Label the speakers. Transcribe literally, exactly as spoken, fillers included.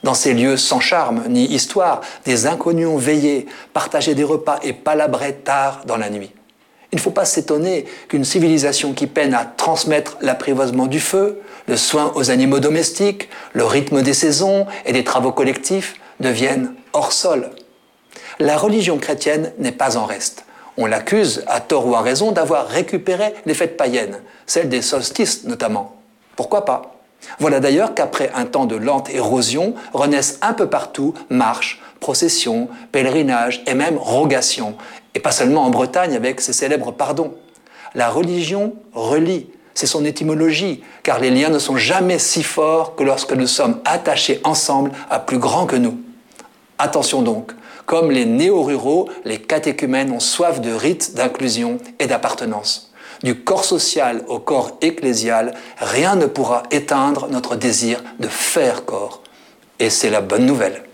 Speaker 1: Dans ces lieux sans charme ni histoire, des inconnus ont veillé, partagé des repas et palabré tard dans la nuit. Il ne faut pas s'étonner qu'une civilisation qui peine à transmettre l'apprivoisement du feu, le soin aux animaux domestiques, le rythme des saisons et des travaux collectifs devienne hors sol. La religion chrétienne n'est pas en reste. On l'accuse, à tort ou à raison, d'avoir récupéré les fêtes païennes, celles des solstices notamment. Pourquoi pas ? Voilà d'ailleurs qu'après un temps de lente érosion, renaissent un peu partout marches, processions, pèlerinages et même rogations. Et pas seulement en Bretagne avec ses célèbres pardons. La religion relie, c'est son étymologie, car les liens ne sont jamais si forts que lorsque nous sommes attachés ensemble à plus grand que nous. Attention donc, comme les néo-ruraux, les catéchumènes ont soif de rites, d'inclusion et d'appartenance. Du corps social au corps ecclésial, rien ne pourra éteindre notre désir de faire corps. Et c'est la bonne nouvelle.